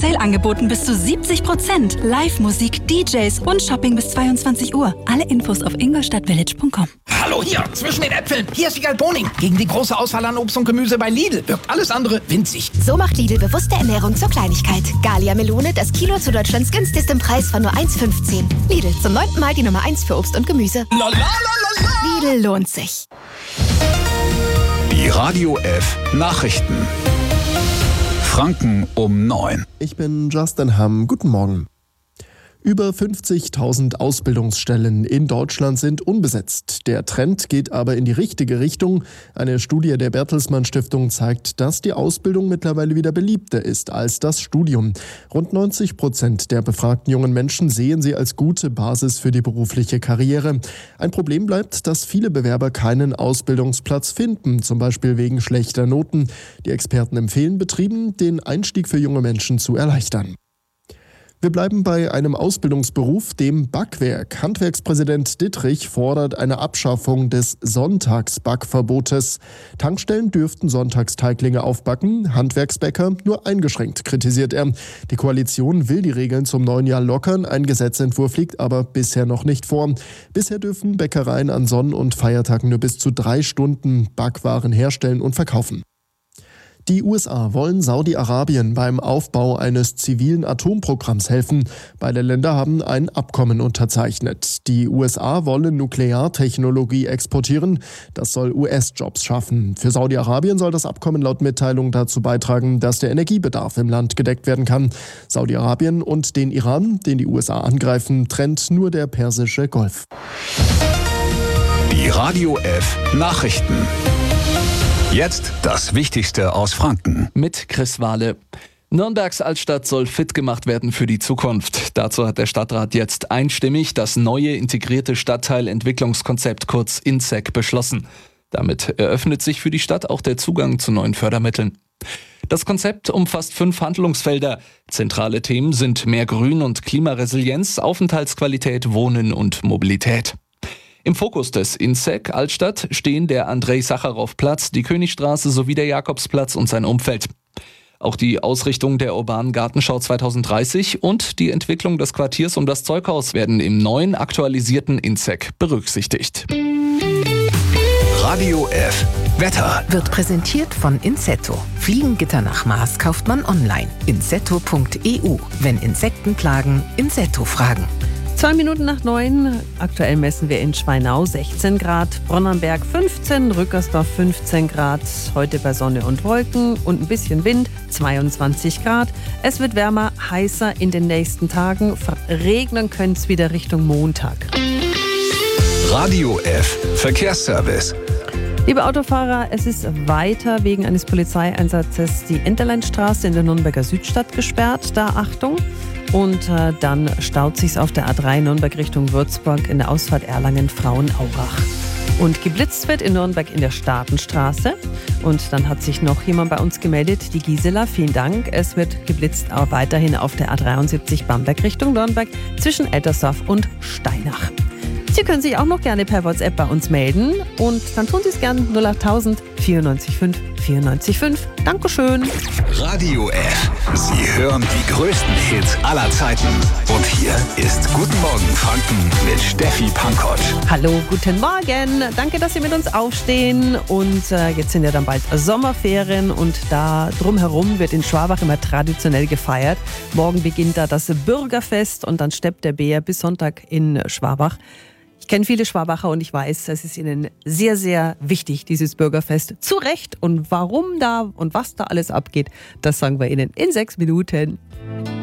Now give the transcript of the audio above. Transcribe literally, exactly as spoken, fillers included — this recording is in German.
Sale angeboten bis zu siebzig Prozent. Live-Musik, D Js und Shopping bis zweiundzwanzig Uhr. Alle Infos auf ingolstadtvillage punkt com. Hallo hier, zwischen den Äpfeln. Hier ist Wiegald Boning. Gegen die große Auswahl an Obst und Gemüse bei Lidl wirkt alles andere winzig. So macht Lidl bewusste Ernährung zur Kleinigkeit. Gallia Melone, das Kilo zu Deutschlands günstigstem Preis von nur eins Komma fünfzehn. Lidl, zum neunten Mal die Nummer eins für Obst und Gemüse. La, la, la, la, la. Lidl lohnt sich. Die Radio F Nachrichten. Franken um neun. Ich bin Justin Hamm. Guten Morgen. Über fünfzigtausend Ausbildungsstellen in Deutschland sind unbesetzt. Der Trend geht aber in die richtige Richtung. Eine Studie der Bertelsmann Stiftung zeigt, dass die Ausbildung mittlerweile wieder beliebter ist als das Studium. Rund neunzig Prozent der befragten jungen Menschen sehen sie als gute Basis für die berufliche Karriere. Ein Problem bleibt, dass viele Bewerber keinen Ausbildungsplatz finden, zum Beispiel wegen schlechter Noten. Die Experten empfehlen Betrieben, den Einstieg für junge Menschen zu erleichtern. Wir bleiben bei einem Ausbildungsberuf, dem Backwerk. Handwerkspräsident Dittrich fordert eine Abschaffung des Sonntagsbackverbotes. Tankstellen dürften Sonntagsteiglinge aufbacken, Handwerksbäcker nur eingeschränkt, kritisiert er. Die Koalition will die Regeln zum neuen Jahr lockern. Ein Gesetzentwurf liegt aber bisher noch nicht vor. Bisher dürfen Bäckereien an Sonn- und Feiertagen nur bis zu drei Stunden Backwaren herstellen und verkaufen. Die U S A wollen Saudi-Arabien beim Aufbau eines zivilen Atomprogramms helfen. Beide Länder haben ein Abkommen unterzeichnet. Die U S A wollen Nukleartechnologie exportieren. Das soll U S-Jobs schaffen. Für Saudi-Arabien soll das Abkommen laut Mitteilung dazu beitragen, dass der Energiebedarf im Land gedeckt werden kann. Saudi-Arabien und den Iran, den die U S A angreifen, trennt nur der Persische Golf. Die Radio F Nachrichten. Jetzt das Wichtigste aus Franken. Mit Chris Wahle. Nürnbergs Altstadt soll fit gemacht werden für die Zukunft. Dazu hat der Stadtrat jetzt einstimmig das neue integrierte Stadtteilentwicklungskonzept kurz I N S E C beschlossen. Damit eröffnet sich für die Stadt auch der Zugang zu neuen Fördermitteln. Das Konzept umfasst fünf Handlungsfelder. Zentrale Themen sind mehr Grün und Klimaresilienz, Aufenthaltsqualität, Wohnen und Mobilität. Im Fokus des I N S E C Altstadt stehen der Andrei-Sacharow-Platz, die Königstraße sowie der Jakobsplatz und sein Umfeld. Auch die Ausrichtung der urbanen Gartenschau zweitausenddreißig und die Entwicklung des Quartiers um das Zeughaus werden im neuen aktualisierten I N S E C berücksichtigt. Radio F Wetter wird präsentiert von Insetto. Fliegengitter nach Maß kauft man online. insetto punkt e u. Wenn Insekten plagen, Insetto fragen. Zwei Minuten nach neun. Aktuell messen wir in Schweinau sechzehn Grad, Bronnenberg fünfzehn, Rückersdorf fünfzehn Grad. Heute bei Sonne und Wolken und ein bisschen Wind, zweiundzwanzig Grad. Es wird wärmer, heißer in den nächsten Tagen. Regnen könnte es wieder Richtung Montag. Radio F Verkehrsservice. Liebe Autofahrer, es ist weiter wegen eines Polizeieinsatzes die Enterleinstraße in der Nürnberger Südstadt gesperrt. Da Achtung. Und äh, dann staut sich's auf der A drei Nürnberg Richtung Würzburg in der Ausfahrt Erlangen-Frauenaurach. Und geblitzt wird in Nürnberg in der Staatenstraße. Und dann hat sich noch jemand bei uns gemeldet, die Gisela, vielen Dank. Es wird geblitzt auch weiterhin auf der A dreiundsiebzig Bamberg Richtung Nürnberg zwischen Eltersdorf und Steinach. Sie können sich auch noch gerne per WhatsApp bei uns melden und dann tun Sie es gern null acht tausend vierundneunzig fünf vierundneunzig fünf. Dankeschön. Radio F. Sie hören die größten Hits aller Zeiten. Und hier ist Guten Morgen Franken mit Steffi Pankott. Hallo, guten Morgen. Danke, dass Sie mit uns aufstehen. Und äh, jetzt sind ja dann bald Sommerferien und da drumherum wird in Schwabach immer traditionell gefeiert. Morgen beginnt da das Bürgerfest und dann steppt der Bär bis Sonntag in Schwabach. Ich kenne viele Schwabacher und ich weiß, es ist ihnen sehr, sehr wichtig, dieses Bürgerfest. Zu Recht. Und warum da und was da alles abgeht, das sagen wir Ihnen in sechs Minuten.